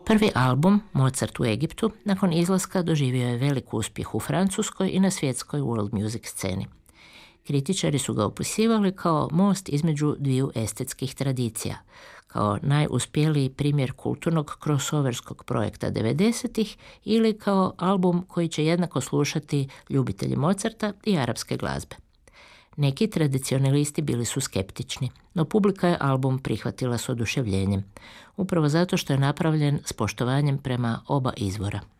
Prvi album, Mozart u Egiptu, nakon izlaska doživio je velik uspjeh u Francuskoj i na svjetskoj world music sceni. Kritičari su ga opisivali kao most između dviju estetskih tradicija, kao najuspjeliji primjer kulturnog crossoverskog projekta 90-ih ili kao album koji će jednako slušati ljubitelji Mozarta i arapske glazbe. Neki tradicionalisti bili su skeptični, no publika je album prihvatila s oduševljenjem, upravo zato što je napravljen s poštovanjem prema oba izvora.